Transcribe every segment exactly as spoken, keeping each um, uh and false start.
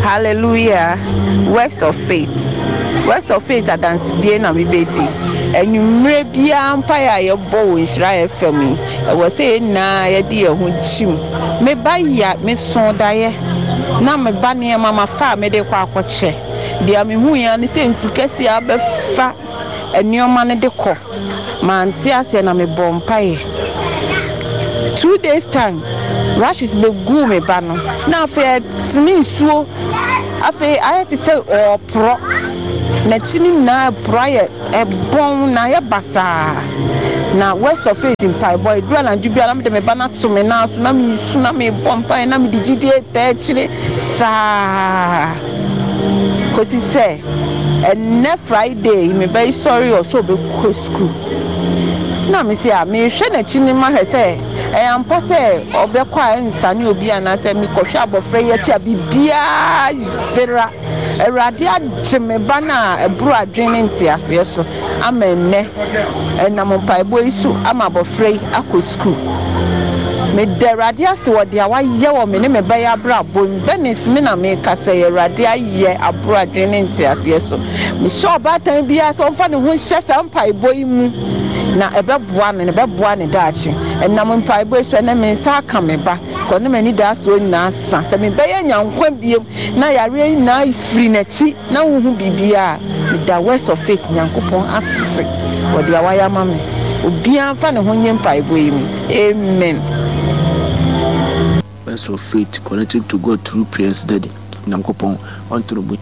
Hallelujah. Works of faith. Works of faith at dance day na mi bedi. And you may be empire your bow in Shire Femi. I was saying na ya dear who chim. Me buy ya me son die. Na me bani mama fa me de kwa kwa che. Dia me hu ya ni se nsukesi abefa enioma ne de ko. Man ti ase na me bompaye. Two days time. Rashes be go me bano. Na fe tini suo. Afe I to say or pro. Na chini na prayer e bon na ya basa. Na west of faith in pai boy do na jubia na me de me bana to me na so na me su na me bompa na me digide te chire sa. Kosi say and na Friday me be sorry or so be go school. Na me say me hwe na chini ma hwe say e ampo say obekwa nsane obi ana say me kohwe abofra ye tia bibia zera erade ageme bana eburu adwene ntiase so amenne enam paibo isu ama abofra akọ school me derade ase wode awaye wo me ne me ba ya bra bom benis me na me ka say erade aye aburu adwene ntiase so me sure batan bia so mfa ne ho hye sam paibo imu na ebeboa ne ebeboa ne daachi enam mpaibo eso na me nsa aka me ba ko ne mani da so na sa se me be ya nyankwa biem na yare na ifiri na chi na huhu bibia da west of faith nyankopon asese wode awaya ma me obia fa ne ho nye mpaibo yimu amen. West of faith connected to God through prayers daddy nyankopon on through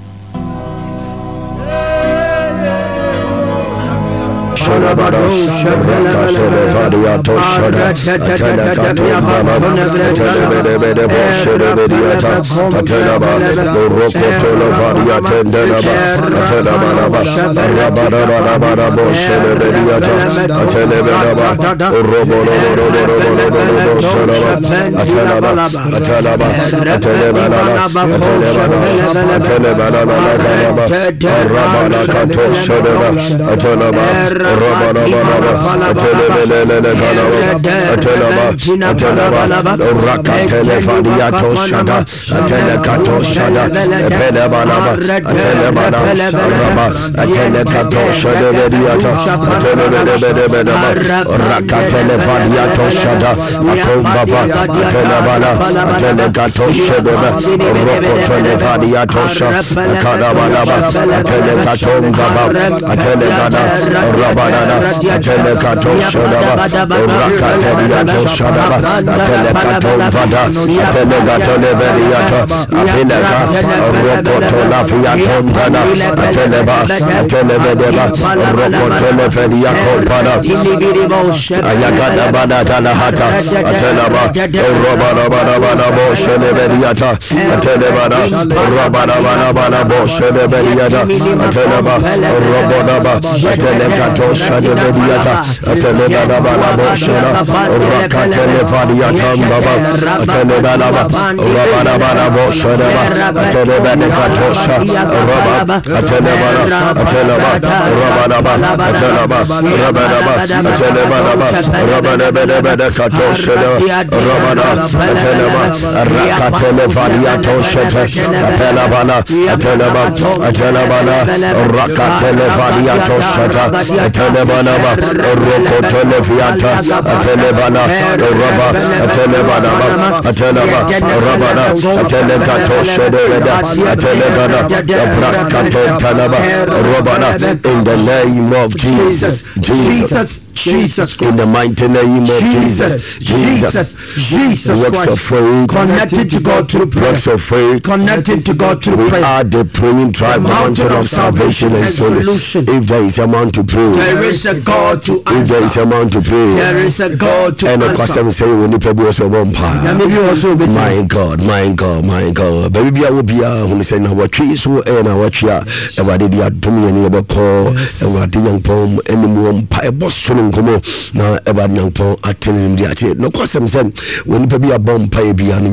Shada bada, raka tele vadia to shada, atele kato mama, atele bede bede bo shede bediata, atele ba, roko tele vadia tendela ba, atele bada ba, arabada bada bada bo shede bediata, atele bede ba, robo robo robo robo robo robo shada ba, atele ba, atele ba, atele bada ba, atele bada, atele bada bada bada ba, arabada kato shede ba, atele ba. Rabba Atelebelele Atelaba Atelaba Rakatele Fadiato Shada Atelekato Shada Epelebalaba Atelebana Rabba Atelekato Shada Bediata Atelebelebelebeleba Rakatele Fadiato Shada Akombava Atelebala Atelekato Shada Rokotele Fadiato Shada Kadabalaba Atelekato Mbaba Atelekada Rabana Atele kato shadaba Rakatele yato shadaba Atele kato vada Atele gato lebeliato Abilega Rokoto lafiato mtana Atele ba Atele bedeba Rokoto lefeliako pada Ayakada bada tala hata Atele ba Robana bana bana boshe lebeliata Atele bana Robana bana bana boshe lebeliata Atele ba Robana ba Atele kato shade bediata atele bana bana boshena rakatele vadiata baba atele bana bana bana boshena atele bana katosha raba atele bana atele bana bana atele bana atele bana rabana bana bana katosha rabana atele bana rakatele vadiata shete atele bana atele bana atele bana rakatele vadiata shete atele bana roko telefiata atele bana raba atele bana atele rabana atele kato shededa atele bana braskate talaba robana in the name of Jesus Jesus Jesus Christ. In the mighty name of Jesus Jesus Jesus works of faith connected to God through prayer. Works of faith connected to God through prayer. We are the praying tribe, mountain of salvation and solution. If there is a man to pray, there is a God to answer. If there is a man to pray, there is a God to and answer. And the say when you pray also one part. My God, my God, my God. Baby, I will be a when say now what trees so and our chia. Everybody they to me and you call. And what the young poem and the more pie boss. Na eba nyankopon atene ndi ache no kwasem sem woni pa bia bom pa bia no nyam yede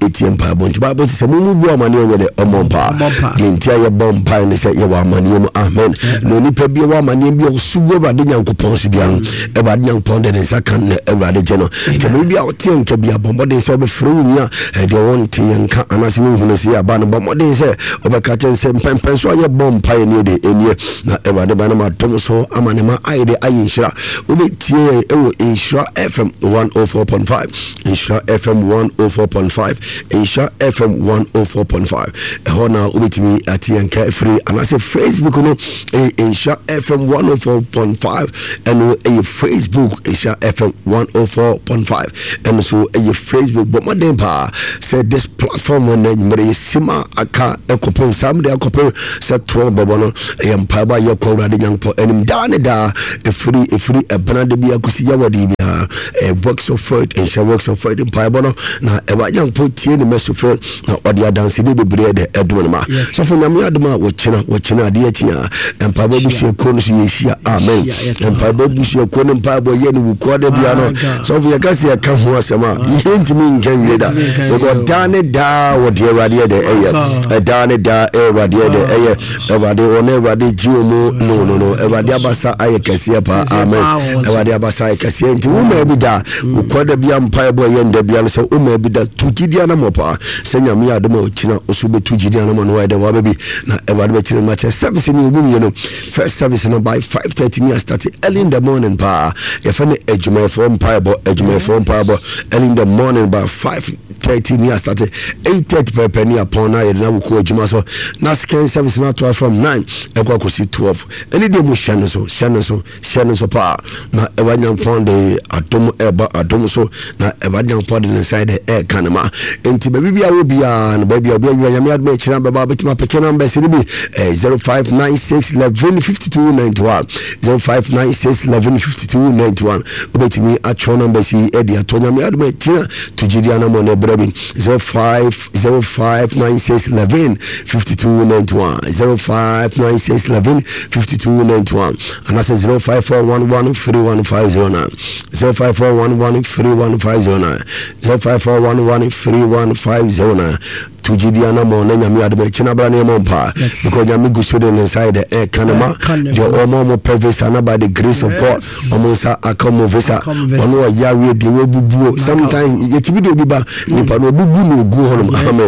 etiem pa bon tiba bo se mu bu amane onye de omompa de ntia ye bompa ne se ye wa amane mu amen no nipa bi wa amane bi osugo Ewurade Nyankopɔn so bia no Ewurade Nyankopɔn de nsa kan na Ewurade je no te me bia o tie nka bia bombo de se obefre wunya e de won te nka anase wo hunu se ya ba no bombo de se obeka ten se mpempen so ye bompa ye ne de enie na Ewurade ba na ma dom so amane ma ayede ayinhira obetie ewo Inshira F M one oh four point five Inshira F M one oh four point five Inshira F M one oh four point five eho na obetimi atie nka free anase Facebook no Inshira F M one oh four point five and a Facebook Inshira F M one oh four point five and so a Facebook but my dempa said this platform when you sima aka ekopon sam de ekopon set twelve bobono em paba ye kwura de nyanpo enim da ne da e free e free e bana de bia kusi ya wadi bia e works of fruit and shall works of fruit in paibono na e wa nyanpo tie ne meso fruit na odi adanse de bebre de edum ma so for nyame aduma wo china wo china de achia em paba bu she ko no so yeshia amen em paba bu she ko no paba ye ne wu ko de bia no so for yakase ya ka ho asema ihe ntimi nkan yeda so dane da wo de Ewurade de eye dane da Ewurade de eye Ewurade one Ewurade jiwo mu no no no Ewurade abasa aye kase pa amen Ewurade abasa aye kase nti wo ma bi da wo ko da bia mpa bo ye nda bia so wo ma bi da tujidia na mopa se nyame ya adoma okina oso be tujidia na mo no wede wa bi na Ewurade be tire ma che service ni obu ye no first service no by five thirty near start early in the morning pa ye fa ne ejuma from pa bo ejuma from pa bo early in the morning by five thirty near start eight thirty per penny upon na ye na wo ko ejuma so na scan service na to from nine e kwa kosi twelve any day mo shane so shane so shane so pa na Ewurade Nyankopɔn de adom eba adom so na Ewurade Nyankopɔn de inside e kanema enti ba bibia wo bia na ba bia obi awia nyame adom e kira ba ba betima pekena number se bi zero five nine six one one five two nine one zero five nine six one one five two nine one obetimi atro number si e dia to nyame adom e kira to jidia na mo na brabi zero five zero five nine six one one five two nine one zero five nine six one one five two nine one and that's zero five four one one three one five zero nine zero five four one one three one five zero nine zero five four one one three one five zero nine to Gideana Mon and Yamia China Brani Mompa because Yamigu student inside the air canema the Omo Pervesana by the grace of God Omosa Akomo Vesa Ono Yari de Wobu sometimes yet you be back Nipano Bubu no go home Amen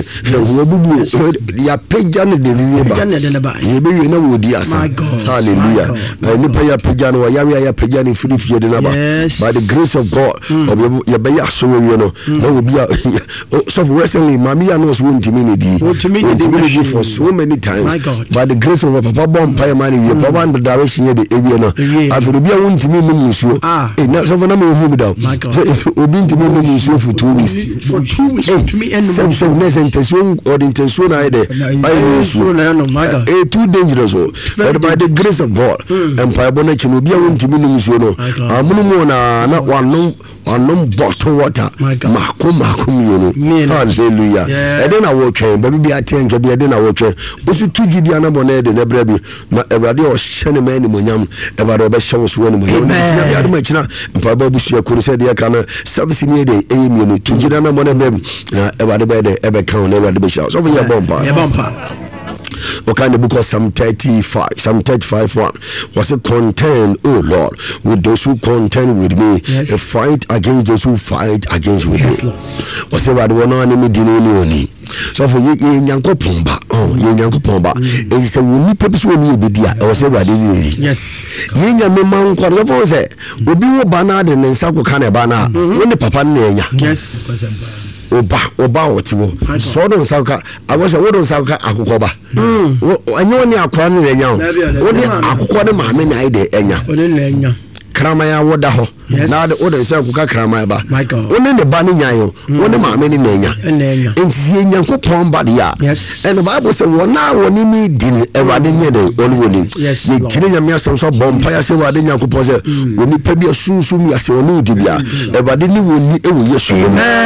Wobu ya Pejana de Riba you know would yes hallelujah Nipaya Pejano Yari Pejani free for the number by the grace of God Yabaya so you know no be so recently Mamia knows timidity timidity for so many times by the grace of Papa Bomb Paya Money we Papa and the direction of the area no after be won to me musuo eh na so na me hu down so obi to me musuo for two weeks for two weeks to me and some some next intention or intention I there I musuo eh too dangerous but by the grace of God empire bonnet no be won to me musuo no amuno na na wano wano bottle water mako mako mi no hallelujah e dey na wo twen ba bi aten ke bi dey na wo twen osu tujidia na bone de na bra bi na Ewurade o hyene mani monyam Ewurade be hye wo so woni monyam na bi adoma kina mpa ba busu akuru se de ka na service ni de eyi mi no tujidia na bone bra bi na Ewurade be de e be kan na Ewurade be hye so for your bomba your bomba. Okay, the book of Psalm thirty-five, Psalm thirty-five one was a contend, oh Lord, with those who contend with me, yes. A fight against those who fight against with yes, me. Was a bad one enemy dinoni. So for ye yanko pomba, oh ye yanko pomba. It is a winny purpose when you be dear. I was a bad yes. Ye yaman quadruple say, will be a banana and then Sako Canabana, when the papa near. Yes. Oba oba otiwo so don sauka agose wo don sauka akokoba mm anyo ni akwa ne enya wo ni akokọ ne maame na ide enya wo ne enya kramaya woda ho na de wo de se akuka kramaya ba wo ne ne ba ne nyan wo ne maame ne enya enti enya nkopon ba de ya and the Bible say wo na wo ni mi di ni Ewurade nye de woni woni ye kire nyame asem so bompa ya se Ewurade nyankopon se woni pa bi asunsu mi ase woni di bia Ewurade ni woni e wo Yesu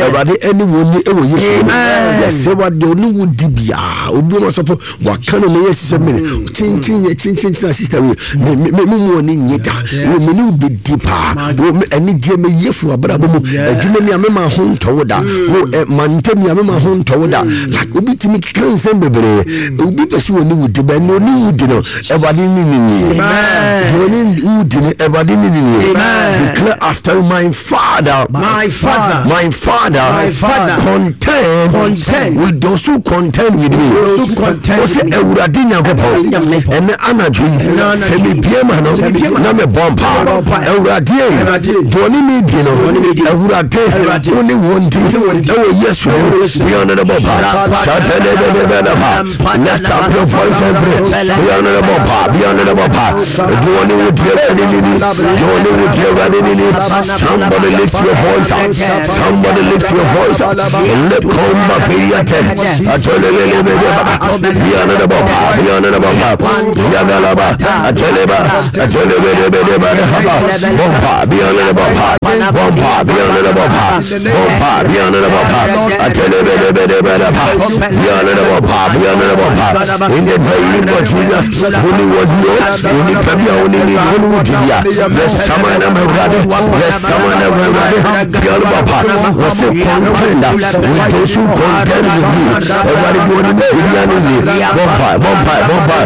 Everybody anyone ewo Yesu. Yes, what the only would dibia. Obi mo sofo wa kan no yes se me. Chin chin ye chin chin sister we. Me me me mo ni nyeta. We me no be deeper. We me ani die me yefu abrabo mu. Adwuma mi amema ho ntowoda. Wo mante mi amema ho ntowoda. Like obi timi kan sem bebre. Obi pese woni wudi ba no ni wudi no. Everybody ni ni. Amen. Wudi ni everybody ni ni. Declare after my father. My father. My father. My father. Contend. Contend. With those who contend with me. Those who contend with me. Ewurade nyankopɔn. Ene anadwi. Se me biema no. Na me bompa. Ewurade. Doni mi di no. Ewurade. Oni wondi. Ewo Yesu. Beyond the bompa. Shatele be be be ba. Lift up your voice and pray. Beyond the bompa. Beyond the bompa. Doni would hear any. Doni would hear any. Somebody lift your voice up. Somebody lift your voice up. Let come back here. Atole be be be ba. Beyond the bompa. Beyond the bompa. Yagalaba. Atole ba. Atole be be be ba. Bompa. Beyond the bompa. Bompa. Beyond the bompa. Bompa. Beyond the bompa. Atole be be be ba. Beyond the bompa. Beyond the bompa. In the name of Jesus, only one year, only Pabia, only need one wood. Yes, someone am ready. Yes, someone am ready. Beyond the bompa. Was a contender with those who contend with me. Everybody going to be bompa, bompa, bompa.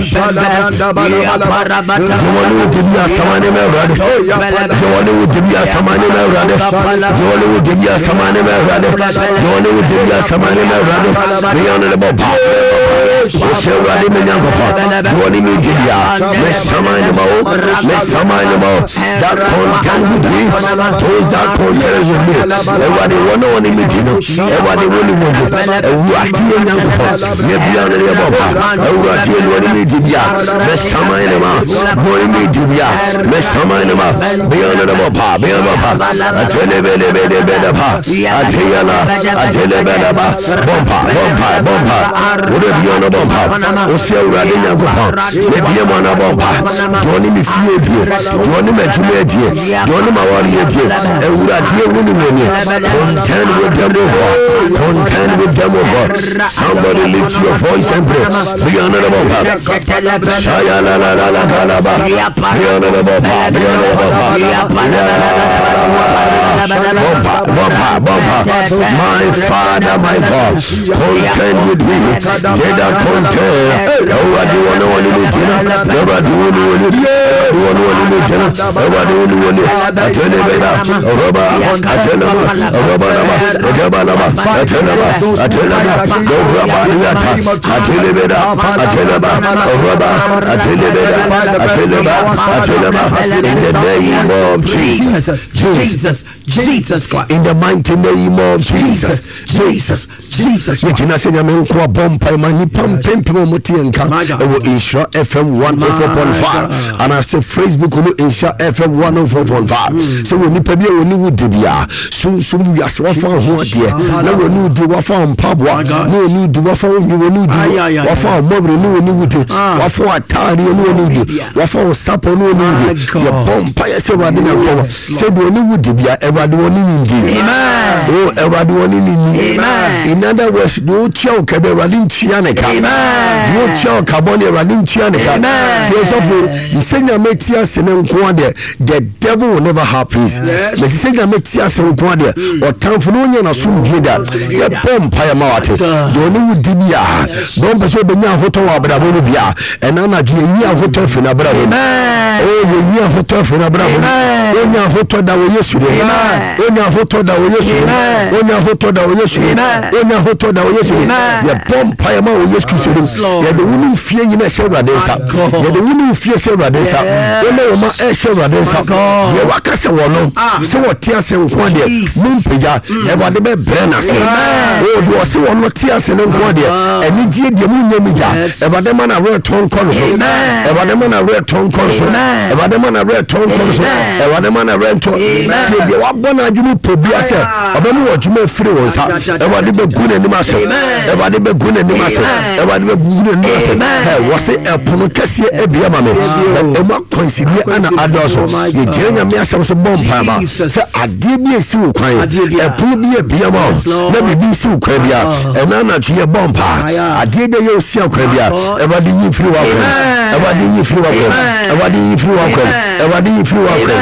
You want to be a someone am ready. You want to be a someone am ready. You want to be a someone am ready. You want to be a someone am ready. Beyond the bompa. So ready me nyankopon. You want me to be a me someone am me someone am that contend with me. Those that contend with me. Everybody want to me to know. Everybody want to know. You are the nyankopon. Me beyond the bompa. You are the one me to be a me someone am boy me to be a me someone am beyond the bompa. Beyond the bompa. Atele be be be be the pa. Atela atele be the ba. Bompa bompa bompa. Would be on the bompa. Osia urade nyankopon. Me bia mo na bompa. Doni mi fie die. Doni me tume die. Doni ma wari die. E urade woni woni. Contend with them over. Contend with them over. Somebody lift your voice and pray. Beyond the bompa. Shaya la la la la la la ba. Beyond the bompa. Beyond the bompa. Bompa bompa bompa. My Father, my God, contend with me. Get a contend. Nobody want to only me dinner. Nobody want to only me. Nobody want to only me dinner. Nobody want to only me. I tell you better. Roba, I tell you, Roba, Roba, Roba, I tell you, I tell you, no Roba, I tell you better. I tell you, Roba, I tell you better. I tell you, I tell you, in the name of Jesus, Jesus, Jesus Christ, in the mighty name of Jesus, Jesus, Jesus. We can say, I'm going bompa mani pam pempo motienka ewo Insha F M one oh four point five and I say Facebook no Insha F M one oh four point five. So we ni pebia woni wudi bia so so we as wa fa ho de na woni di wa fa mpabwa na woni di wa fa woni woni di wa fa mobre no woni wudi wa fa atari no woni di wa fa sapo no woni wudi ye bompa ye se wa de na ko se de woni wudi bia everybody woni ni ndi amen oh everybody woni ni ni amen in other words do chao kebe radin chianeka amen no chao carbon radin chianeka so so for you say na metia se ne nko de the devil will never have peace me say na metia se nko de o tamfo no nya na sum gida ye bompa ya mawate do ni wudi bia don be so be nya hoto wa brabo no bia ena na de yi ahoto fi na brabo amen oh ye yi ahoto fi na brabo o nya hoto da wo Yesu de o nya hoto da wo Yesu o nya hoto da wo Yesu o nya hoto da wo Yesu ye bompa ya ma wo Yesu Kristo ye de wonu fie nyina se wrade nsa ye de wonu fie se wrade nsa o le ma e se wrade nsa ye waka se wo no se wo tia se nko de mumpeja e wade be brena se o do se won no tia se ne nko de eni gie de mu nya mi da e ba de ma na re ton kon so e ba de ma na re ton kon so e ba de ma na re ton kon so e ba de ma na re ton se de wa bona adwuma pobia se oba mu adwuma firi won sa e ba de be gu na nim ase e ba de be gu na nim ase e ba de be gu na nim ase he wo se e pono kase e bia ma me e ma consider ana adoso ye jere nya me asem so bompa ma se ade bi esi wo kwan e pono bi e bia ma na bi bi si wo kwan bia e na na tue bompa ade bi ye osi akwan bia e ba de yi firi wa kwan e ba de yi firi wa kwan e ba de yi firi wa kwan e ba de yi firi wa kwan.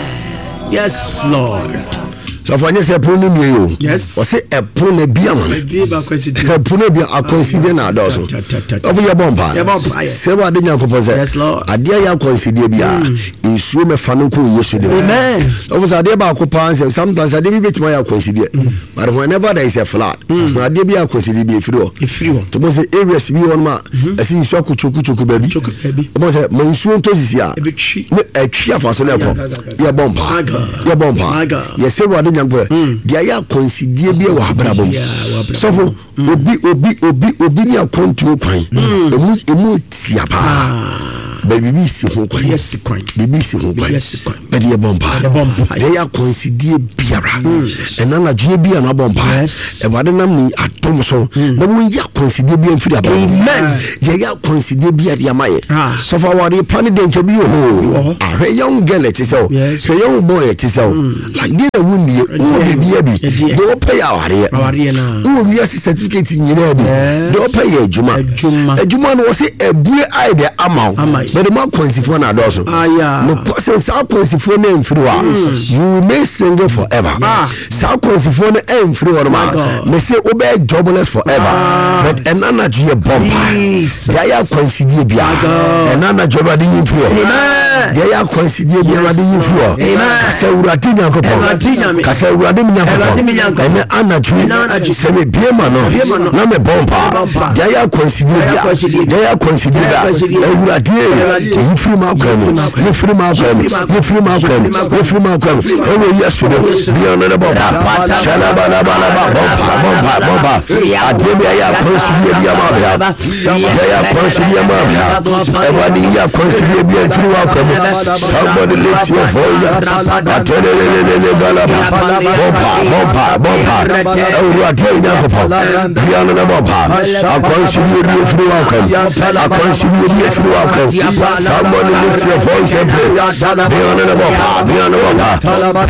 Yes, Lord. So for say pono mi yo. Yes. O say e pono bia ma. Be ba consider. E pono bia akonsider na adoso. Of your bomba. Se wa de nyankopon say. Yes, Lord. Ade ya consider bia. Insuo me fa no ko Yesu de. Amen. Of say ade ba ko pan say sometimes ade bi betima ya consider. But whenever there is a flood, ade bi ya consider bi efiri o. Efiri o. To mo say areas bi won ma. Esi insuo ko choku choku ba bi. Mo say mo insuo to sisi a. Ne atwi afaso na ko. Ya bomba. Ya bomba. Yes, se wa nyankopon dia ya consider bi wa abrabom sofo obi obi obi obi ni akontu kwan emu emu tia pa baby bi si ho kwan yes kwan bibi si ho kwan yes kwan be dia bomba dia ya consider biara ena na due bi na bomba e wade nam ni atom so na won ya consider bi amfiri abam amen dia ya consider bi dia maye sofo wade pani denke bi ho ahwe young girl ti so so young boy ti so like dia na woni o bibia bi do pay aware aware na o wi as certificate nyina bi do pay adwuma adwuma no se ebue ide amount but ma konsifo na adoso no kwase sa konsifo na mfiri wa you may single forever sa konsifo na mfiri wa ma me say obe jobless forever but enana je bomba ya ya consider bia enana joba de mfiri wa ya ya consider bia de mfiri wa kasa urati nyankopon kasa urade nyankopon ene anaju se me bia ma no na me bomba ya ya consider bia ya ya consider bia urade you free my crime, you free my crime, you free my crime, you free my crime. Oh, yes, you do. Be on the bomba. Shalabalabalaba, bomba, bomba, bomba. Adebia ya consider bia mabia. Ya consider mabia. Everybody ya consider bia free my crime. Somebody lift your voice. Atelelelele galaba. Bomba, bomba, bomba. Oh, adebia yakopo. Be on the bomba. I consider bia free my crime. I consider bia free my crime. Somebody lift your voice and pray. Be on the bomba, be on the bomba.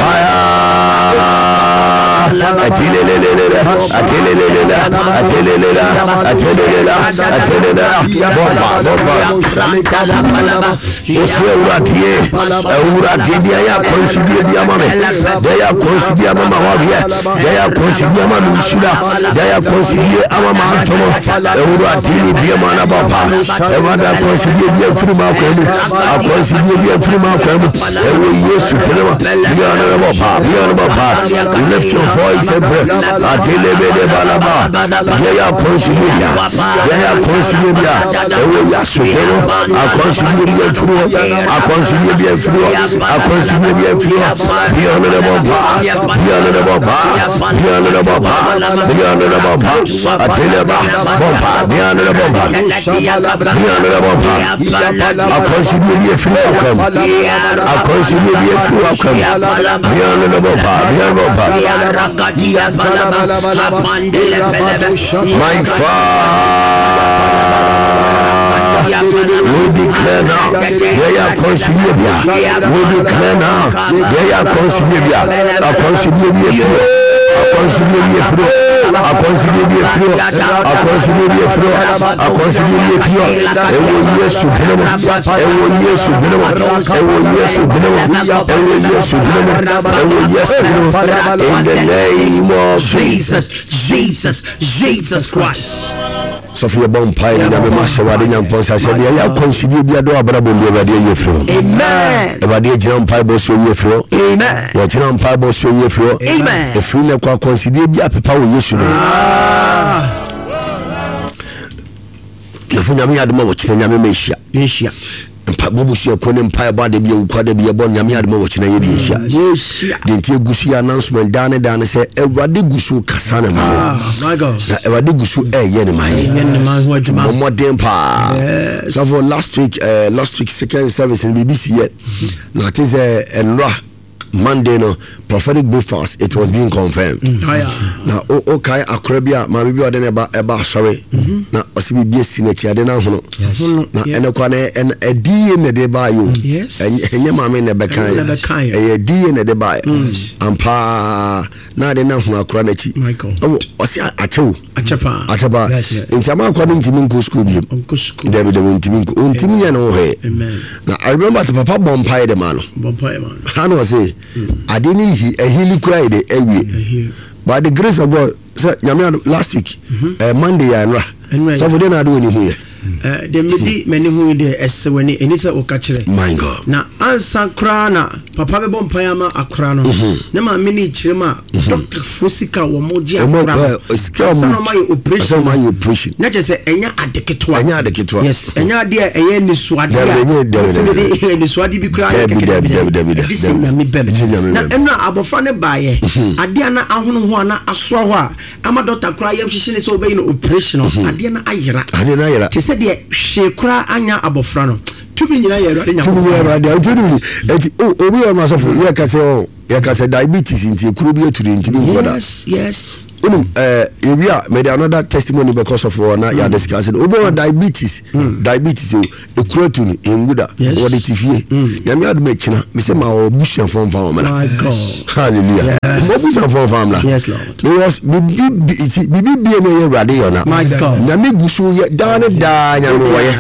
Fire. Atelelelele, atelelelele, atelelelele, atelelelele, atelelelele. Bomba, bomba. Ose uratie, uratie dia ya consider dia mame. Dia ya consider mama wabia. Dia ya consider mama lushida. Dia ya consider mama antomo. Uratie dia mana bomba. Evada consider dia frima kwenu. A consider dia frima kwenu. Ewe Yesu tenema. Dia na bomba, dia na bomba. Lift your voice and pray. Atelebede balaba. Dia ya consider dia. Dia ya consider dia. Ewe Yesu tenema. A consider dia frima. A consider bien fluo, a consider bien fluo, bien le bomba, bien le bomba, bien le bomba, bien le bomba, a teleba, bomba, bien le bomba, bien le bomba, a consider bien fluo comme, a consider bien fluo comme, bien le bomba, bien bomba, my father. We declare now, they are considered. We declare now, they are considered. A considered flow, a considered flow, a considered flow, a considered flow, a considered flow. And we yes to deliver, and we yes to deliver, and we yes to deliver, and we yes to deliver, and we yes to deliver. In the name of Jesus, Jesus, Jesus Christ. So for your bomb pie, and I'm a master wedding and post. I said, yeah, consider the other brother in the radio flow. Amen. If I did jump pie boss on your flow, amen. What you know, pie boss on your flow, amen. If you never consider the upper power, you should. If you never had more, which you never may share. bobusu ko ne mpa ba de bi ukwa de bi bon nyame ade mo wo china ye bi hia de ntie gusu announcement dane dane say ewade gusu kasa na ma my god na ewade gusu eh ye ne ma mo modern pa so for last week uh, last week second service in B B C yet na it is a enra Monday no prophetic breakfast it was being confirmed. Mm-hmm. Oh, yeah. Now okay akrabia ma bi ode na eba eba sorry na osibi bi sinachi ade na hono na ene kwa na edi ne de ba yo enye ma me ne bekan e edi ne de ba ampa na de na hono akra na chi o osi achewo achepa achepa intama kwa ntimi nko school bi David de ntimi nko ntimi ya no he na I remember the papa bompai de man bompai man how was say I didn't he a healing cry the every by the grace of God sir last week uh, Monday and so for then I do any here uh the midi many who the es when any say okachire my God na ansa kra na papa be bom payama akra no na ma mini chirema doctor fosika wo moji akra skill mo operation so my operation na je say enya adeketwa enya adeketwa yes enya de enya nisuade ya nisuade bi kra ya keke this na me bem na ena abofa ne baaye ade na ahono ho na aso ho a ama doctor kra yam hihye ne so be no operation ade na ayira ade na ayira de shekura anya abofra no tumi nyina ye rade nya tumi ye rade antuni eti o obi o ma so fo ye ka se o ye ka se diabetes inti ekuru bi aturi ntimi ngoda yes yes unum eh ewia made another testimony because of na ya discuss obi o diabetes diabetes o ekuru atuni nguda what it fie ya mi adu mechina me se ma o bushia fon fon ma my god hallelujah mo bushia fon fon la yes lord because bibi bibi bi na ye rade yo na my god na me gusu ye da ne da nya no wo ye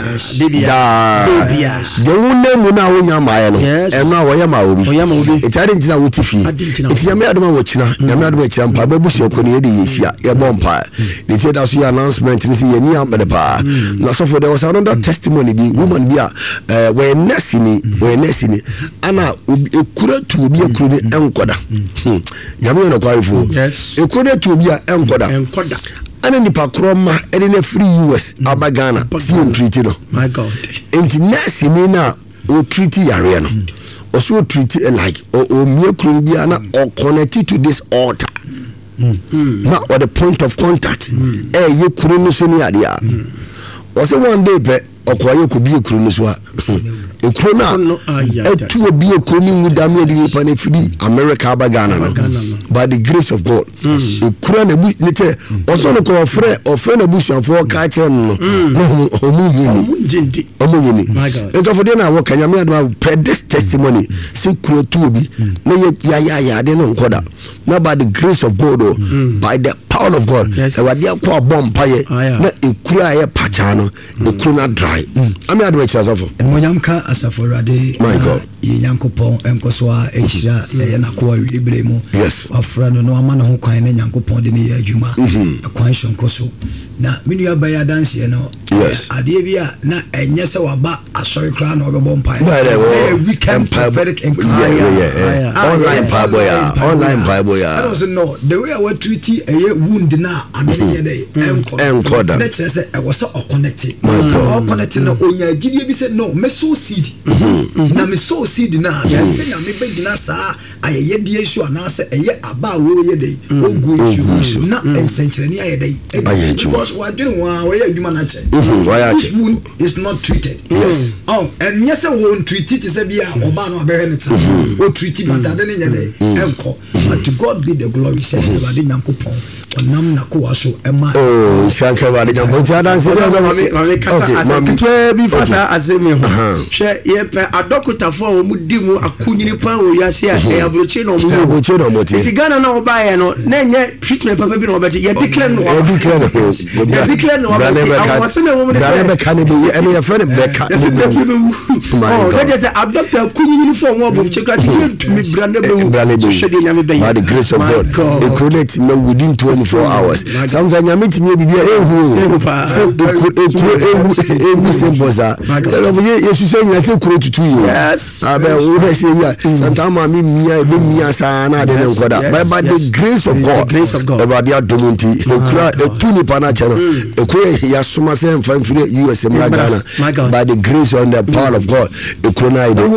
da de wonne mu na wo nya ma ye no e na wo ye ma obi it are ntina wo tifi it nya me adu ma wo china nya me adu ma china pa ba bushia ko ne ye yeshia ye bompa the tie da so your announcement ni say ye ni ambele pa na so for there was another testimony bi woman bi a eh we nurse ni we nurse ni ana ekura tu obi ekuru ni enkoda nyame no kwarifu ekura tu obi a enkoda enkoda ana nipa kroma ede na free U S abagana si treat no my god enti nurse ni na o treat yare no also treat like o mie kuru bi ana o connected to this altar. Mm. Now or the point of contact eh ye kuru no so ni ade a o say one day pe okoye ko bi kuru no so a e kuru na e tu obi e kuru ni muda me ade pa na free America abagana no by the grace of God e kuru na bu ni te o so no ko ofre ofre na busuafo ka kire no no o mu yini o mu yini e to for dey na wo kanya me ade per this testimony say kuru tu obi na ya ya ya ade no nkoda na by the grace of God oh, mm. by the power of God e wade akwa bom paye na ekuru aye pacha no ekuru na dry ami adu e chira sofo monyam ka asafo rade my God ye yankopon enkoso a ehira e na ko awi ibremu yes afra no no ama na ho kwan na yankopon de ne ya adwuma kwan shonkoso na minu abaya dance ye no ade bia na enye se waba asori kra na obebo mpa weekend prophetic encounter online bible ya online bible ya I don't know the way I want to treat a wound na adene dey encoder let's say I was so connected all connected na onya gidie bi say no me so seed na me so seed na say na me be gina sa ayeye die issue na say eye aba wo ye dey ogu issue na ensenkyere ni aye dey because we didn't want we adwuma na che this wound is not treated yes oh and yes we won't treat it say bia oba na obere ne ta o treat it but adene nya dey enko but to God be the glory say everybody nyankopon onam na ko waso ema oh shanka ba de nyankopon ti adanse de so mami mami kasa asakitwe bi fasa azemi ho hwe ye pe adokotafo o mu di mu akunyini pa o yase a e abroche no mu abroche no mo ti ti gana na oba ye no na nye treatment papa bi no obeti ye declare no ye declare no ye declare no obeti awase me wo me da be kan be ene ye friend be ka oh that is a doctor akunyini fo wo bo chekra ti ye tumi brande be wo hwe de nyame be ye by the grace of God e connect me within twenty-four hours sometimes nyame timi bibia ehu so ewu ewu symbols a yesu say nyina say kuro tutu yi yes abe wo be say ya sometimes me mia be mia sa na de nkoda by the grace of God about their domunti e kura etu ni pana chano e kura ya soma say mfa mfire U S M Ghana by the grace and the power of God e kura na ide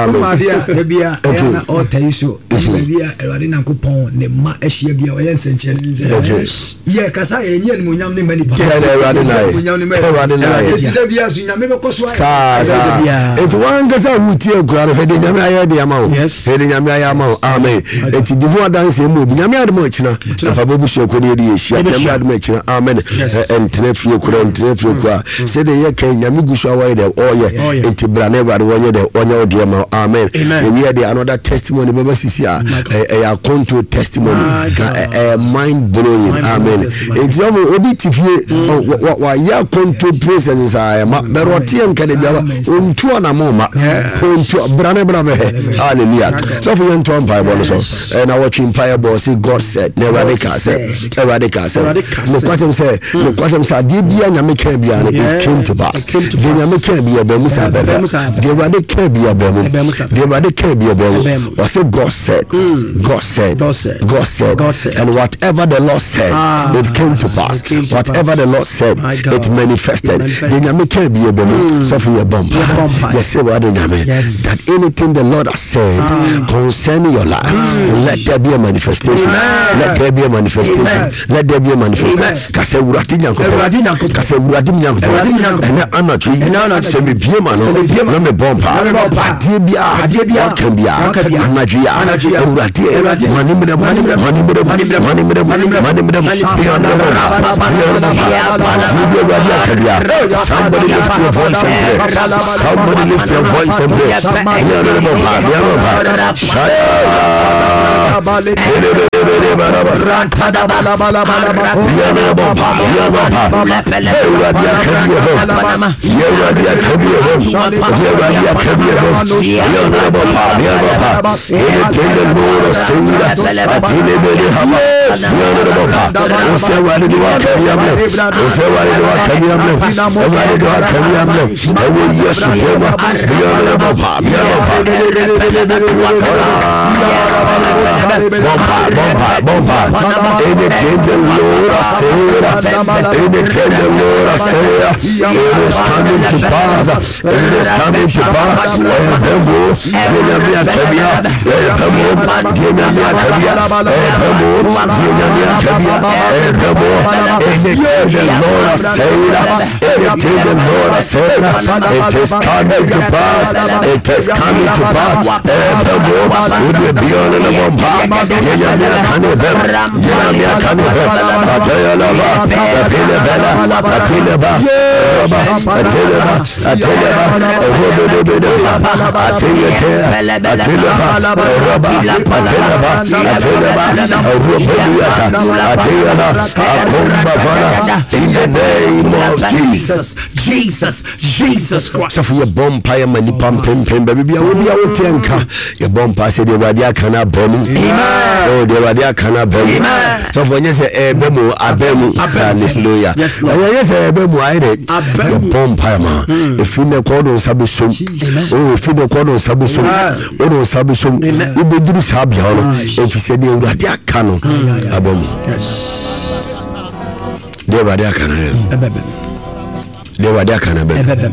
amen bia na o tayi so bia erade na kopon ne ma ehia bia o yen senche ne ye kasa enye ni munyam ne mani pa erade na erade na ye bia so nyame be koso sa sa etu wan kasa wuti e kura he de nyame aye de ama o he de nyame aye ama o amen eti di ho dance e mo bi nyame ade mo china papa bobu so ko de ye hia nyame ade mo china amen entene fie kura entene fie kura se de ye kan nyame gusu awa de o ye enti bra na erade wonye de onye o de ma amen we are the another testimony baba sisi a a control testimony a mind blowing amen it's over obi tifie wa ya control processes a ma berote enka de bia ontu na moma ontu brane brane hallelujah so for you to bible so and I watching bible say God said never they can say never can say no kwatem say no kwatem say de bia nya me kan bia na it came to pass de nya me kan bia ba musa ba de wa de kan bia ba mu de wa de can be a I said God said, mm. God said, God said, God said, God said, and whatever the Lord said, ah, it came to pass. Came to whatever pass. The Lord said, it manifested. The Nyame can be a bumper, so for your bumper. Yes, say what the Nyame. That anything the Lord has said ah. concerning your life, mm. let there be a manifestation. Amen. Let there be a manifestation. Amen. Let there be a manifestation. Kase urati nyanko, kase urati nyanko, and anatri, se me biema no, no me bumper. Adie bia, adie bia. Kambia anajia urati manimre manimre manimre manimre manimre somebody lift your voice and pray somebody lift your voice and pray anything the Lord has said, I tell you, very humble. You say, why did you want to be able? You say, why did you want to be able? Why did you want to be able? I will yes to tell me. Be on the bomb, be on the bomb, bomb, bomb. Anything the Lord has said, anything the Lord has said, it is coming to pass. It is coming to pass. And then we'll Dinyamia kabia, epemo, dinyamia kabia, epemo, dinyamia kabia, epemo. Anything the Lord has said, anything the Lord has said, it is coming to pass. It is coming to pass. Epemo, would we be on the bomba? Dinyamia kanibem, dinyamia kanibem. Atayalaba, atilebela, atileba, atileba, atileba, atileba, atileba. Atileba, Roba, Atileba, Atileba, Roba, Atileba, in the name of Jesus, Jesus, Jesus Christ. So for your bomb pie, many pump, pimp, pimp, baby, I will be out tenka. Your bomb pass, the Radia Kana Bemu. Oh, the Radia Kana Bemu. So for you say, Ebemu, Abemu, hallelujah. Yes, yes, Ebemu, I did. Your bomb pie, man. If you know Cordon Sabisum, oh, if you know Cordon Sabisum. Odo sabisum ibeduru sabia no efise de urade aka no abam de urade aka na ebebem de urade aka na ebebem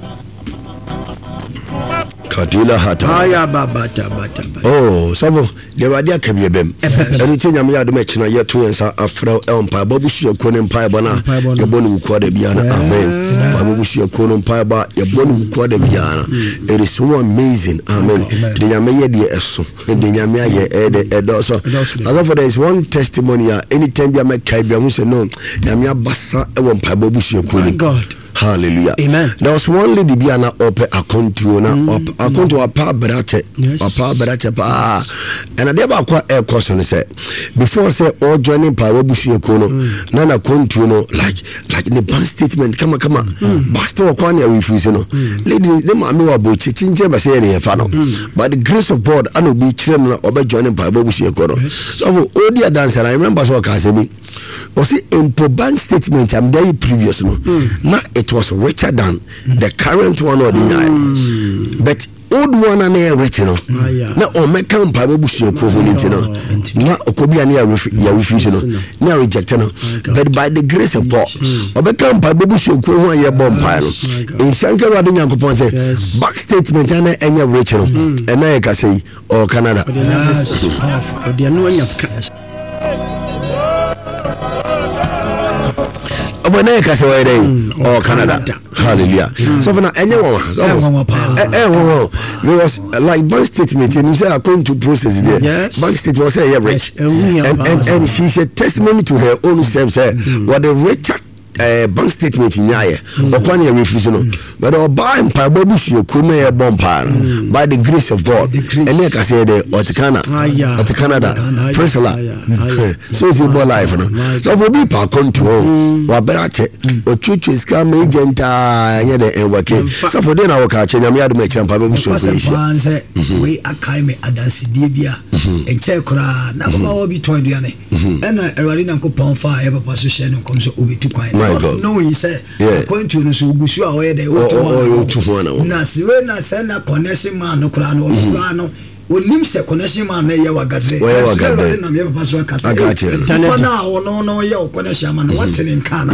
kadila hata aya baba tabata oh sabo de urade aka bi ebem eni tenya me yado me kina yeto ensa afra empa babusu ekone mpa ba na ye bonu ku da bia na amen babusu ekone mpa ba ye bonu ku da bia na it is so amazing amen de nyame ye de eso de nyame aye e de edo so as for there is one testimony anytime bia me kai bia mu se no nyame abasa e wo mpa babusu ekone Hallelujah. Amen. There was one lady be na ope akontuo na akontuo apa brache apa brache pa and ade ba kwa air course no say before say all joining power busu ko no na na kontuo no like like in the bank statement come come pastor kwa na refuse no lady dem ma me wa bo chichinje ba say ne fa no by the grace of God I no be chirem na obe joining power busu ko no so all the dance I remember so ka say me was it in bank statement I'm there previous no na it was richer than the current one or the mm. but old one and a rich no na o me kan pa ba busu ko ho nti no na okobi an ya refuse no na reject no but by the grace of God o be kan pa ba busu ko ho ya bom pa no in shanka wa de Nyankopon say back statement na enya rich no e na e ka say o Canada o dia no anya when I can say or Canada. Hallelujah. So for now, anyone, it was like bank statement, and you say, according to process there, yes. Bank statement was say, yeah, rich, and, and and she said testimony to her own self, said, what the richer. Uh, bank statement in Yaya, or one year refusal, but or buy and pay babush you come a bomb by the grace of God, and like I said, or to Canada, or to Canada, praise Allah. So it's about life. So for me, par control, or better, or church is come agent, and working. So for then I will catch and I'm here to make some babush. We are kind of Adansi Dibia and Chekra, now be twenty, and I already know Pon fire, position comes over to quiet. No, he said, going to so Bushu away the old na siwe na send connection man no crano crano onim se connection man na ye wagadre na me papa so akasa agache na ono no ye connection man what in Kana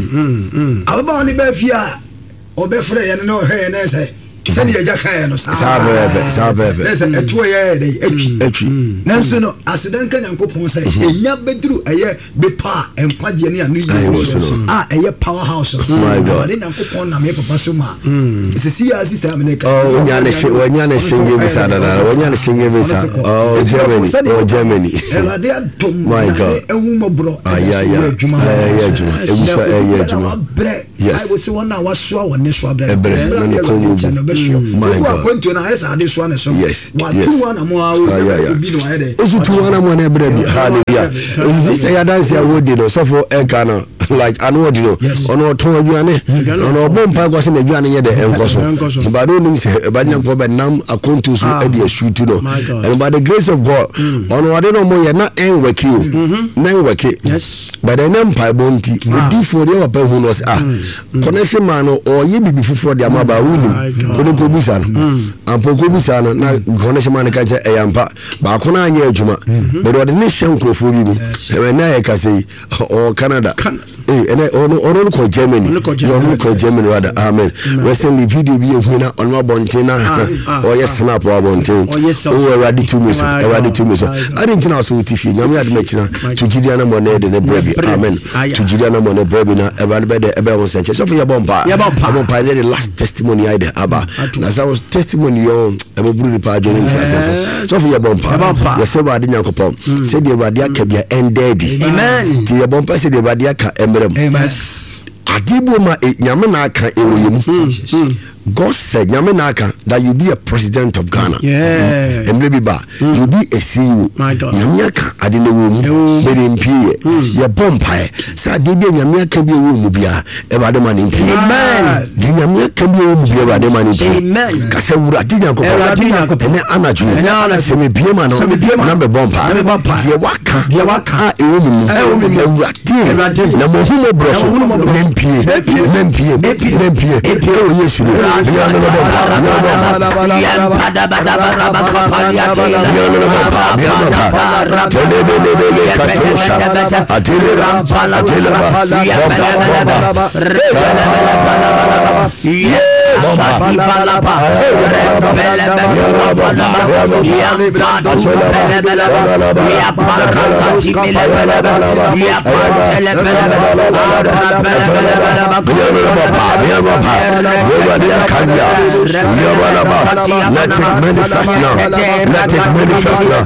ababa ni be fia obefre ye no he na say send ye jaka no sa sabe sabe listen eto ye dey etwi nanso no accident kan Nyankopon say enya beduru eye be pa enkwagye ne anu yi ah eye powerhouse my God Nyankopon na me papa so ma ise si ya sister America oh nya ne nya ne shinge bisa na na nya ne shinge bisa oh Germany oh Germany elade adom my God ewu mobro aya ya aya juma ewu so aya juma yes I will say one na waso won so abre na ne komu my God kwento na esa ade so na so yes wa tu wana mo awu bi no ede ozu tu wana mo na ebre bi hallelujah sister ya dance ya wodi no so for enka no like anu wodi no ono ton aduane ono bom pa go se na aduane ye de enkoso ba do nim se ba Nyankopon ba nam akonto so e de shoot no and by the grace of God ono wade no mo ye na en waki o na en waki yes but then empire bonti odi for the papa hu no ah connection man no o ye bibi fufu de amaba wunim ko ko busa no ampo ko busa no na connection man ka je eyampa ba ko na anya adwuma but odi ne hyenkrofo bi ni e na ye ka sei o Canada eh ene ono ono ko Germany ono ko Germany wada amen recently video bi ehu na ono bonten na o yes snap o bonten o ready to me so ready to me so I didn't know so tifi nyame ade machina to gidia na mo na de ne brebi amen to gidia na mo na brebi na eba be de eba won senche so for your bomba bomba the last testimony I de aba na so was testimony yo eba buru ni pa join intercessor so for your bomba yes eba ade Nyankopon say the eba aka bia ended amen ti your bomba say the eba aka amen adibo ma nyame na aka ewoyem God said nyame na aka that you be a president of Ghana yeah and maybe ba you be a C E O nyame aka ade na wo mu be dem pie ye bompa sa de bi nyame aka bi wo mu bia e ba de ma ne pie amen di nyame aka bi wo mu bia ba de ma ne pie amen ka se wura di Nyankopon ene anaju se me bia ma no na be bompa die waka die waka e wo mu ewura di na mo hu mo bro so ne pie ne pie ne pie e wo Yesu Let it manifest now. Let it manifest now.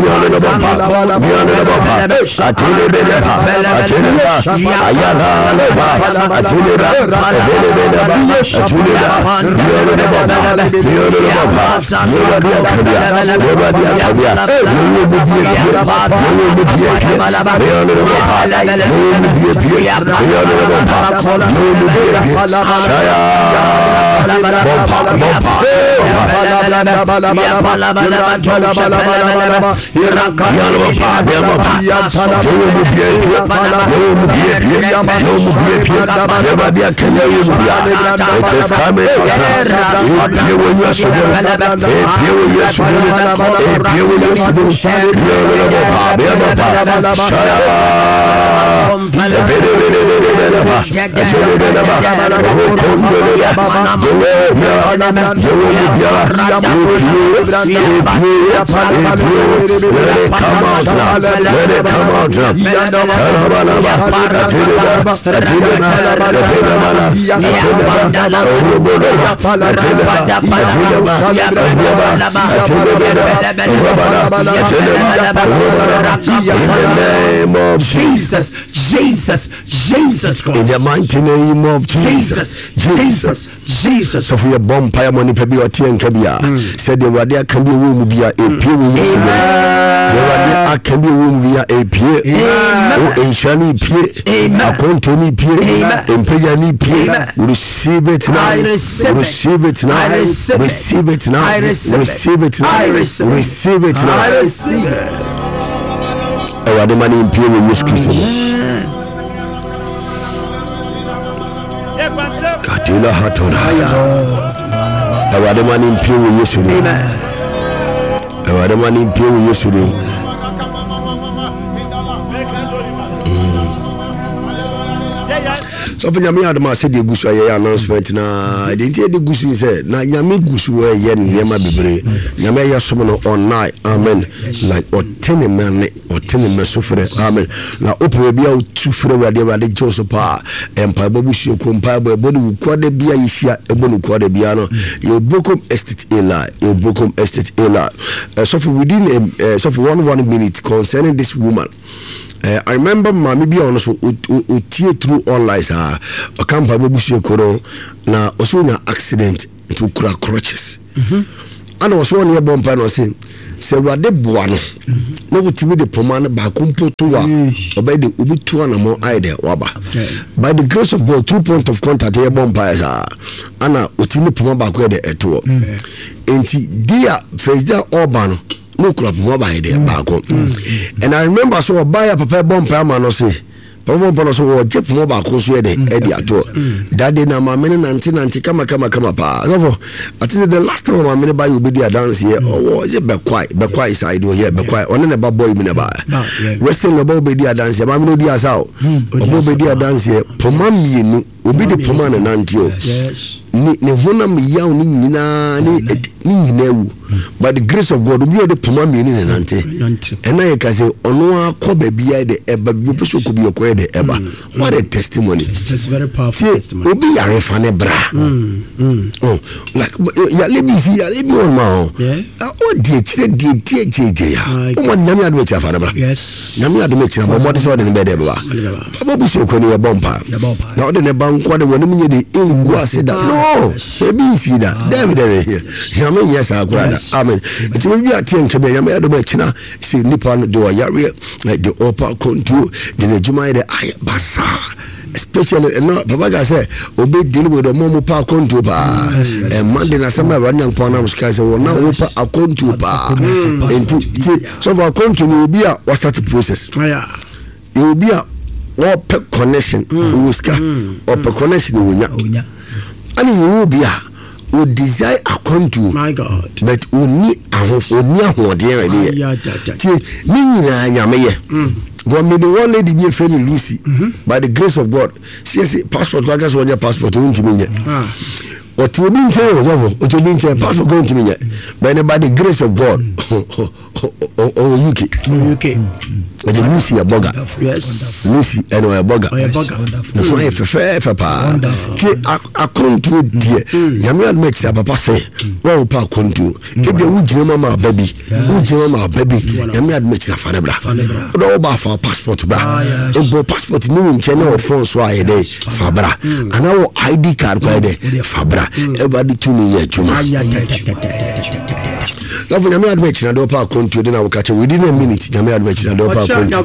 Jesus, Jesus, Jesus Christ. In the mighty name of Jesus, Jesus, Jesus. So for your bonfire money, pebi or ten kabia. Said the wadia can be room via a pew. The wadia can be room via a pew. Oh, in shani pew. A contoni pew. In payani pew. Receive it now. Receive it now. Receive it now. Receive it now. Receive it now. Receive it. Oh, the money in pew with Jesus Christ. Katila hatona. Awade mani mpiwe Yesu ni. Amen. Awade mani mpiwe Yesu ni. So for nyame adama se de gusu aye announcement na de ntie de gusu se na nyame gusu we ye niema bebre nyame ya somo no online amen like otene mane otene mesofre amen na opere bia utufre wade wade joso pa empa babusu ko mpa ba bonu kwade bia yihia ebonu kwade bia no ye bokom estate ela ye bokom estate ela so for within uh, so for one one minute concerning this woman. Uh, I remember mami bi on so utie through online sa okampa babusu ekoro na osonya accident to kura crutches. Mhm. Ana was one year bompa no say se wade boa no na wutimi de pomane ba kompoto wa obey de obi to na mo ide waba. By the grace of God through point of contact here bompa sa ana wutimi pomane ba ko de eto. Enti dia first day urban no crop mo ba ide ba ko. And I remember so buy a papa bompa ma no say Pomo pono so wo jep mo ba ko so e de e di ato that day na ma mene nanti nanti kama kama kama pa so I think the last time ma mene ba you be there dance here oh je be kwai be kwai side o here be kwai one ne ba boy mi ne ba wrestling no ba be there dance here ma mene di asa o bo be there dance here poma mienu obi de poma na nanti o ni ne hona mi yaw ni nyina ni ni nyina ewu by the grace of God obi o de poma mienu na nanti and na ye ka say ono akọ ba bia de e ba bi so ko bi okọ de e ba what a testimony. It's just very powerful testimony. Obi yare fa ne bra oh like ya lebi si ya lebi on ma o de kire de de jeje ya o mo nyame adu echa fa ne bra yes nyame adu me kire mo mo de so de ne be de ba baba bu so ko ne bompa na o de ne ban ko de woni munye de ingu asida no ebi si da David de here nyame yes akura da amen it will be at end be nyame adu me kina si nipa no de o yare the upper control the nejuma de ay basa especially no baba ga say obe deal with the momo pa control pa and Monday na sama run yan pona muska say wona wo pa akonto pa enti so for control no be a what start process yeah it will be a or connection muska or connection wonya ani you be a o desire akonto my God but oni ahofo oni ahode re yeah ti ni nyina nyame ye God me the one lady be friend Lucy by the grace of God see see passport kwa gas one passport won't me what will be in what will be in passport going to me but by the grace of God oh U K U K but the Lucy a bugger yes Lucy and a bugger no I fair fair pa I come to dear Yamia makes a papa say well pa contour if you would mama baby would mama baby Yamia makes a fanabra no bar for passport bra no passport no in channel France why a day fabra and our I D card by the fabra everybody to me yet you love Yamia makes a dopa contour then I will catch it within a minute Yamia makes a dopa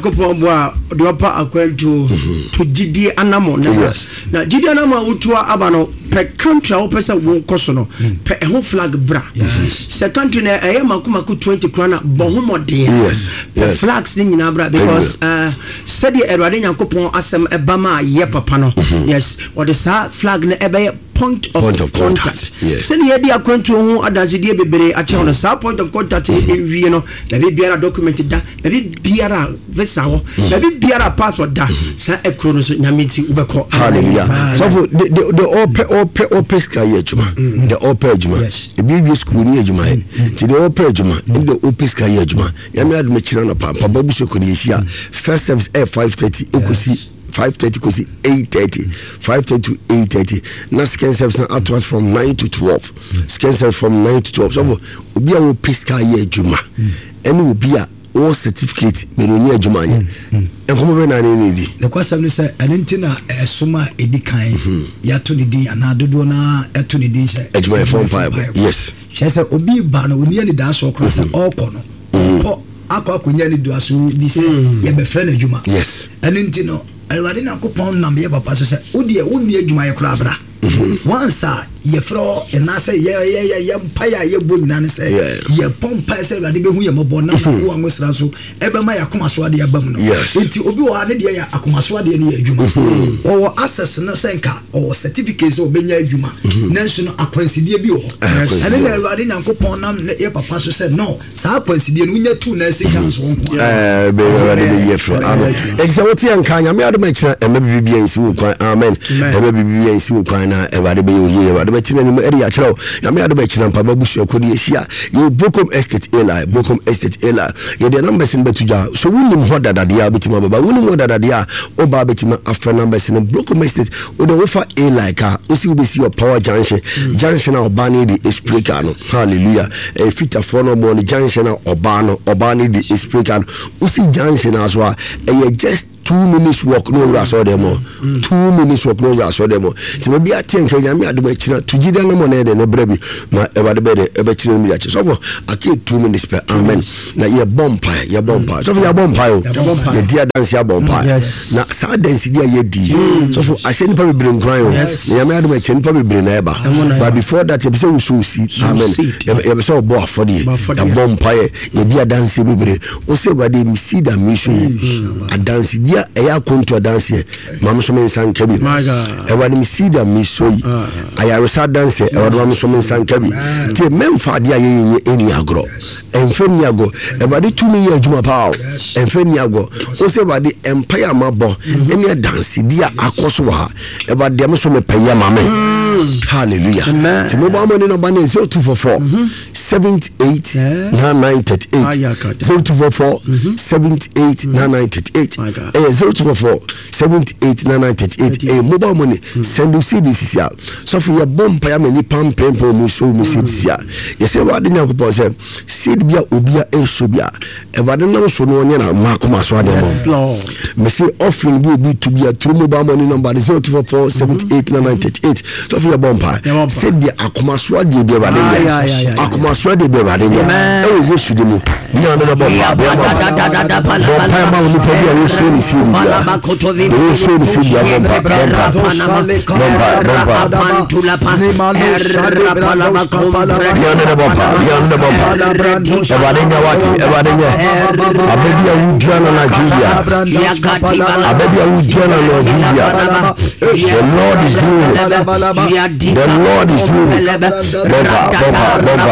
the upper according to to G D Anamo. Yes. Now G D Anamo utua abano per country or person won kosono per home flag bra. Yes. Se country na e makuma ku twenty krona bohumo de. Yes. Yes. Flags ni nyina bra because uh said the Erwade Nyankopon asem ebama ye papa no. Yes. Or the sa flag na ebe point of, point of contact. contact. Yes. Send ye dia kwantu ho adazidie bebere a che on sa point of contact in wie no na be biara document da na be biara visa ho na be biara passport da sa ekro no so nyamiti ubeko. Hallelujah. So the the the ope ope ope sky ejuma the ope ejuma e bi school ni ejuma ti the ope ejuma in the ope sky ejuma yami adme chira na papa babu so ko ni ehia first service at five thirty ekusi five thirty kosi eight thirty five thirty to eight thirty na scan service na outwards from nine to twelve scan service from nine to twelve so obi a wo pesca ye adwuma ene obi a o certificate me no ni adwuma ye enkomo be na ne di the question is enti na esoma edikan ya to ni din ana dodo na eto ni din se adwuma form five yes chese obi ba na oni ani da so kra se okọ no ko akọ akonya ni do aso bi se ye be frɛ na adwuma yes enti no Erwade Nyankopon nam ye papa so se wodi e wonni adwuma ye kra bra once ye fro na se ye ye ye mpaya ye bo nyina ne se ye pompa se Erwade be hu ye mobɔ na wo angosra so ebe ma yakoma so ade abam no enti obi wo ane de ya akoma so ade ne ye adwuma wo access no se nka o certificate o benya adwuma nanso no akwansidie bi wo ane na Erwade Nyankopon nam ye papa so se no sa akwansidie no nya tu na sika so nko eh be Erwade be ye fro amen exawoti anka nya me ade ma kira ema bibia nsi wo kwan amen ema bibia nsi wo kwan na Erwade be yo ye Erwade be kira ni eri ya kira nya me ade ba kira mpa babusu akodi ehia ye Bokom Estate Eli Bokom Estate Eli ye de numbers in betuja so wunim ho dadade ya betima baba wunim ho dadade ya oba betima afra numbers in Bokom Estate o de ofa Eli ka osi obesi your power junction junction na oba ni di explica no hallelujah e fita for no mo ni junction na oba no oba ni di explica osi junction na so e just two minutes walk no ura so dem mm. two minutes walk no ura so dem ti me bia tie nka nyame adoma china to gida na mo na de ne brabi na Erwade be de e be chire mi ya che so bo ake two minutes per amen na ye bompa ye bompa so ya bompa o ye dia dance ya bompa na sa dance dia ye di so for ashe nipa be brin kran o nyame adoma chine nipa be brin na eba but before that ye be say we so see amen ye be say bo afodi ya bompa ye ye dia dance be brin o se Erwade mi see that mission a dance dia eya konto dance mam so men san kabi Erwade mi see that mi so yi aya resa dance Erwade mam so men san kabi te memfa dia ye ye eni agro enfem ni ago Erwade tu mi ye adwuma pa enfem ni ago o se Erwade empire mabo eni dance dia akoso ha Erwade am so me paya mame hallelujah te mo ba mo ni no ba ne zero two four four seven eight nine nine three eight zero two four four seven eight nine nine three eight zero two four four seven eight nine nine three eight eh mobile money send you see this here so for your bomb pa ya many pam pam pam so mu see this here you say Erwade Nyankopon say seed bia obia e so bia Erwade no so no nya na makoma so ade mo me say offering bi obi to bia through mobile money number zero two four four seven eight nine nine three eight so for your bomb pa say bia akoma so ade bia Erwade nya akoma so ade bia Erwade nya e wo yesu de mu nya na bomb pa bomb pa ma wo pa bia wo so ni see bia wo so ni see bia bomb pa bomb pa pantula panimalo sharra kompala yanda bomba yanda bomba Erwade nya wati Erwade nya abebia wudiana na Nigeria abebia wudiana na Nigeria the Lord is doing it The Lord is doing it. Bomba, bomba, bomba.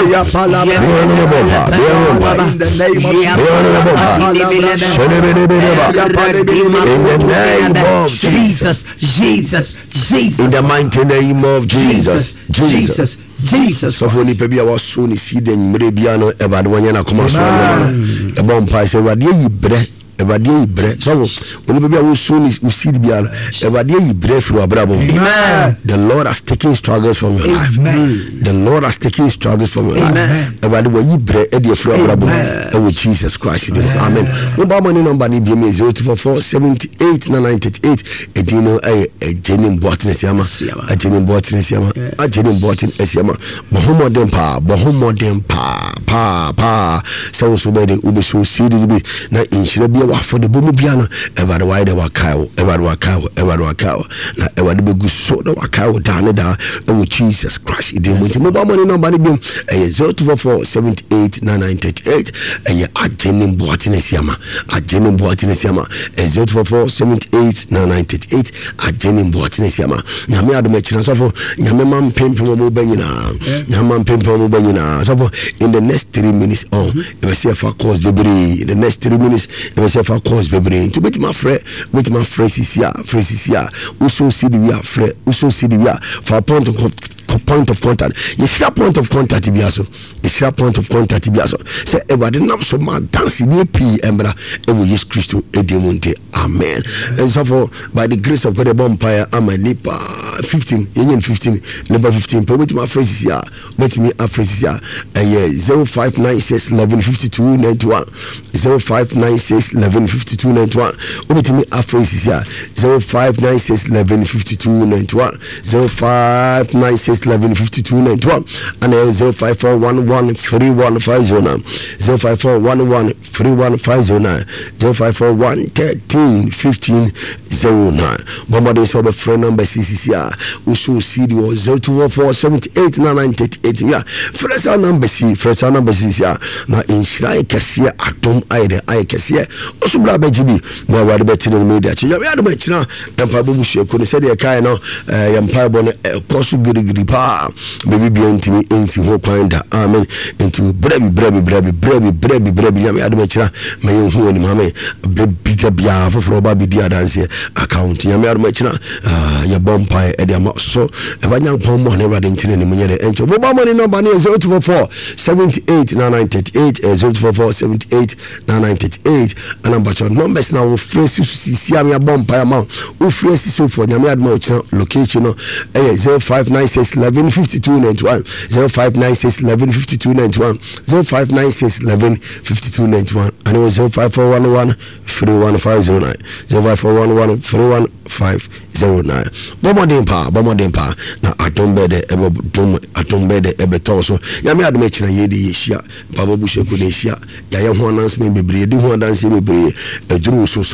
In the name of Jesus, Jesus, Jesus. In the mighty name of Jesus, Jesus, Jesus. So for nipa bia was so ni see den mre bia no e ba de wonya na koma so no e bon pa se wade yi bre Evade ibre so oni bia wo so ni usid bia evade ibre fru abrabo. The Lord has taken struggles from your life. The Lord has taken struggles from your life. Evade wo ibre e de fru abrabo e with Jesus Christ. Amen. Mo ba money number ni bia me zero two four four seven eight nine nine eight eight edino e jenim botne siama a jenim botne siama a jenim botne siama bo homo dem pa bo homo dem pa pa pa so so be de ube so sidi bi na inshira bi for the bomu biano ever the wide wakao ever wakao ever wakao na ever the begu so the wakao down da with Jesus Christ it mu mobile money number ni bim eh zero two four four seven eight nine nine eight eight eh ajenim boatine siama ajenim boatine siama eh zero two four four seven eight nine nine eight eight ajenim boatine siama nyame adom china so for nyame mam pempem mo banyina nyame mam pempem mo banyina so for in the next three minutes oh if say for course bebre in the next three minutes if say for cause bebre to bet my friend with my phrases here phrases here also see the we are friend also see the we are for point of point of contact you sharp point of contact biaso a sharp point of contact biaso say ever the name so man dance the p embra e wo Jesus Christ edemonte amen and so for by the grace of God the empire am a nipa fifteen yen fifteen number fifteen per with my phrases here with me a phrases here eh zero five nine six eleven fifty-two ninety-one zero five nine six eleven fifty-two ninety-one with me a phrases here zero five nine six eleven fifty-two ninety-one zero five nine six eleven fifty-two ninety-one and uh, zero five four one one three one five zero nine zero five four one one three one five zero nine zero five four one thirteen fifteen zero nine Mama de so be friend number C C C A usu C D was zero two four seven eight nine nine eight eight yeah fresh number C fresh number C C A na inshira kese atom aide ai kese osu bla bejibi na wade beti no media chi ya ya do machina empa bobu sheku ne se de kai no empa bo ne kosu girigiri pa maybe be ntimi ensi ho kwan da amen into brebi brebi brebi brebi brebi brebi ya ya do machina mayen hu oni mame bebi da bia foforo ba bi dia dance account ya ya do machina ya bompa e de so e ba nyan pon mo ne rade ntine ne munyere encho bo ba money number ne zero two four four seven eight nine nine eight eight zero two four four seven eight nine nine eight eight and number your numbers now wo fresh C C am ya bompa ya ma wo fresh so for nyame admo chira location no eh zero five nine six eleven fifty-two ninety-one zero five nine six eleven fifty-two ninety-one zero five nine six eleven fifty-two ninety-one and it was zero five four one one three one five zero nine zero five four one one three one five zero nine bomodin pa bomodin pa na atombede ebe dum atombede ebe toso nyame adom chira yedi yeshia baba bushe ko ne shia ya ye ho announcement bebre di ho announcement bebre eduru so